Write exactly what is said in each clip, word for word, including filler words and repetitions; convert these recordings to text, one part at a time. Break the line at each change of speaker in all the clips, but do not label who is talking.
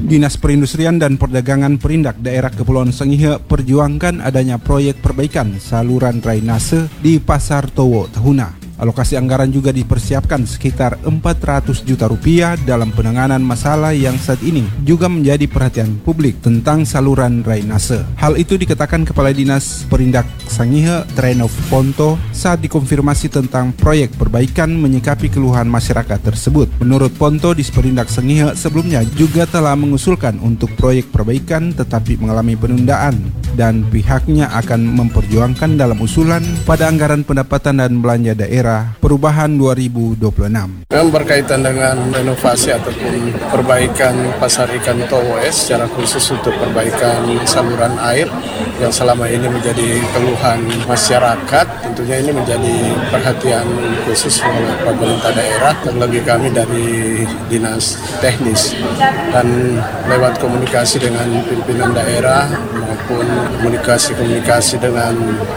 Dinas Perindustrian dan Perdagangan Perindak Daerah Kepulauan Sangihe perjuangkan adanya proyek perbaikan saluran drainase di Pasar Towo Tahuna. Alokasi anggaran juga dipersiapkan sekitar empat ratus juta rupiah dalam penanganan masalah yang saat ini juga menjadi perhatian publik tentang saluran drainase. Hal itu dikatakan Kepala Dinas Perindak Sangihe, Trenov Ponto, saat dikonfirmasi tentang proyek perbaikan menyikapi keluhan masyarakat tersebut. Menurut Ponto, Disperindak Sangihe sebelumnya juga telah mengusulkan untuk proyek perbaikan tetapi mengalami penundaan dan pihaknya akan memperjuangkan dalam usulan pada anggaran pendapatan dan belanja daerah perubahan dua ribu dua puluh enam.
Yang berkaitan dengan renovasi ataupun perbaikan pasar ikan Towo S secara khusus untuk perbaikan saluran air yang selama ini menjadi keluhan masyarakat, tentunya ini menjadi perhatian khusus oleh pemerintah daerah, terlebih kami dari Dinas Teknis, dan lewat komunikasi dengan pimpinan daerah maupun komunikasi-komunikasi dengan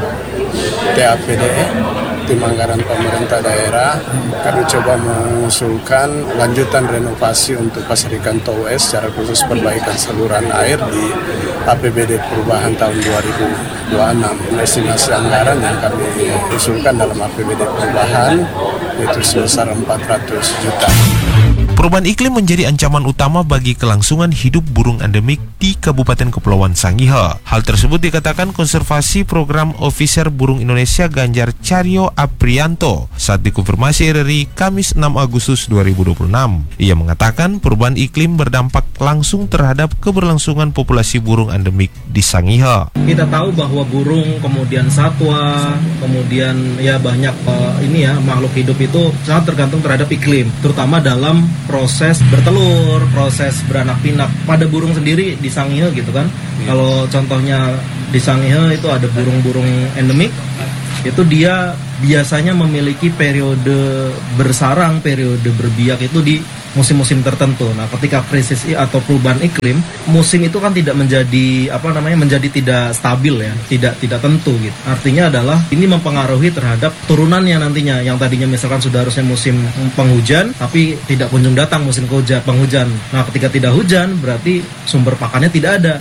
T A P D, tim anggaran pemerintah daerah, kami coba mengusulkan lanjutan renovasi untuk pasar ikan Towo S secara khusus perbaikan saluran air di A P B D perubahan tahun dua ribu dua puluh enam. Estimasi anggaran yang kami usulkan dalam A P B D perubahan yaitu sebesar empat ratus juta.
Perubahan iklim menjadi ancaman utama bagi kelangsungan hidup burung endemik di Kabupaten Kepulauan Sangihe. Hal tersebut dikatakan Konservasi Program Officer Burung Indonesia Ganjar Caryo Aprianto saat dikonfirmasi R R I Kamis enam Agustus dua ribu dua puluh enam. Ia mengatakan perubahan iklim berdampak langsung terhadap keberlangsungan populasi burung endemik di Sangihe.
Kita tahu bahwa burung, kemudian satwa, kemudian ya banyak uh, ini ya makhluk hidup itu sangat tergantung terhadap iklim, terutama dalam proses bertelur, proses beranak pinak. Pada burung sendiri di Sangihe gitu kan, ya. Kalau contohnya di Sangihe itu ada burung-burung endemik, itu dia biasanya memiliki periode bersarang, periode berbiak itu di musim-musim tertentu. Nah, ketika krisis atau perubahan iklim, musim itu kan tidak menjadi apa namanya menjadi tidak stabil ya, tidak tidak tentu gitu. Artinya adalah ini mempengaruhi terhadap turunannya nantinya, yang tadinya misalkan sudah harusnya musim penghujan tapi tidak kunjung datang musim penghujan. penghujan. Nah, ketika tidak hujan berarti sumber pakannya tidak ada.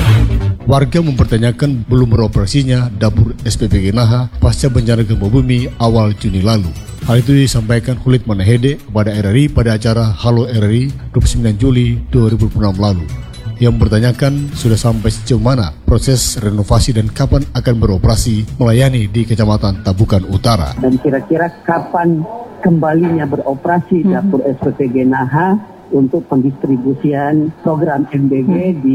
Warga mempertanyakan belum beroperasinya dapur S P P G Naha pasca bencana gempa bumi awal Juni lalu. Hal itu disampaikan Hulit Manahede kepada R R I pada acara Halo R R I dua puluh sembilan Juli dua ribu dua puluh enam lalu, yang mempertanyakan sudah sampai sejauh mana proses renovasi dan kapan akan beroperasi melayani di Kecamatan Tabukan Utara.
Dan kira-kira kapan kembalinya beroperasi hmm. dapur S P P G Naha untuk pendistribusian program M D G hmm. di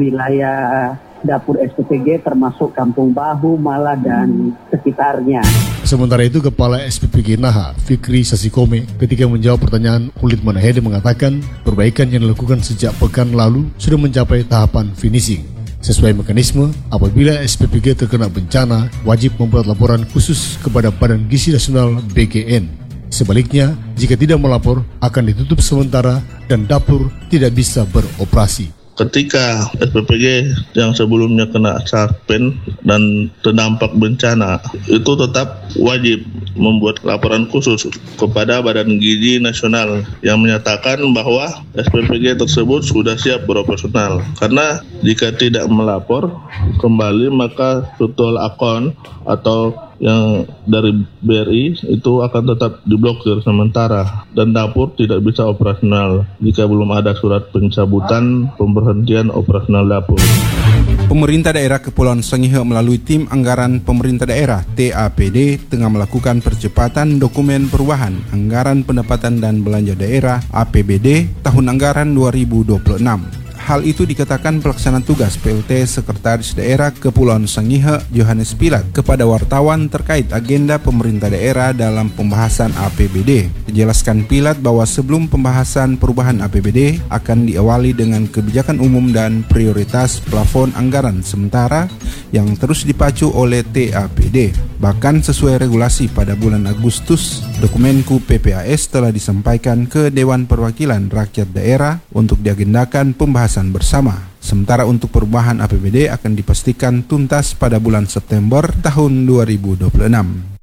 wilayah dapur S P P G termasuk Kampung Bahu, Mala, dan sekitarnya.
Sementara itu, Kepala S P P G Naha, Fikri Sasikome, ketika menjawab pertanyaan Hulit Manahede mengatakan perbaikan yang dilakukan sejak pekan lalu sudah mencapai tahapan finishing. Sesuai mekanisme, apabila S P P G terkena bencana, wajib membuat laporan khusus kepada Badan Gizi Nasional B G N. Sebaliknya, jika tidak melapor, akan ditutup sementara dan dapur tidak bisa beroperasi.
Ketika S P P G yang sebelumnya kena suspend dan terdampak bencana, itu tetap wajib membuat laporan khusus kepada Badan Gizi Nasional yang menyatakan bahwa S P P G tersebut sudah siap beroperasional. Karena jika tidak melapor kembali, maka total akun atau yang dari B R I itu akan tetap diblokir sementara dan dapur tidak bisa operasional jika belum ada surat pencabutan pemberhentian operasional dapur.
Pemerintah Daerah Kepulauan Sangihe melalui Tim Anggaran Pemerintah Daerah T A P D tengah melakukan percepatan dokumen perubahan Anggaran Pendapatan dan Belanja Daerah A P B D tahun anggaran dua ribu dua puluh enam. Hal itu dikatakan pelaksana tugas P L T Sekretaris Daerah Kepulauan Sangihe Johannes Pilat kepada wartawan terkait agenda pemerintah daerah dalam pembahasan A P B D. Dijelaskan Pilat bahwa sebelum pembahasan perubahan A P B D akan diawali dengan kebijakan umum dan prioritas plafon anggaran sementara yang terus dipacu oleh T A P D. Bahkan sesuai regulasi pada bulan Agustus, dokumenku P P A S telah disampaikan ke Dewan Perwakilan Rakyat Daerah untuk diagendakan pembahasan bersama. Sementara untuk perubahan A P B D akan dipastikan tuntas pada bulan September tahun dua ribu dua puluh enam.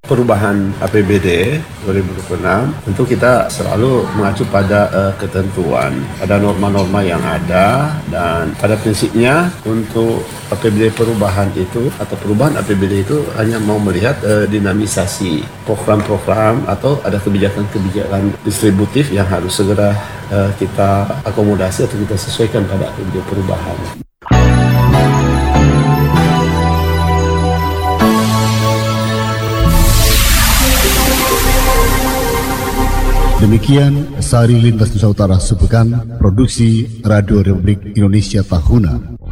perubahan A P B D dua ribu dua puluh enam, tentu kita selalu mengacu pada uh, ketentuan, pada norma-norma yang ada, dan pada prinsipnya untuk A P B D perubahan itu atau perubahan A P B D itu hanya mau melihat uh, dinamisasi program-program atau ada kebijakan-kebijakan distributif yang harus segera uh, kita akomodasi atau kita sesuaikan pada A P B D perubahan.
Demikian Sari Lintas Nusa Utara sepekan, produksi Radio Republik Indonesia Tahuna.